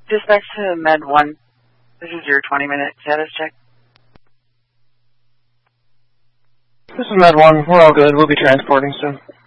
Dispatch to Med 1. This is your 20-minute status check. This is Med 1. We're all good. We'll be transporting soon.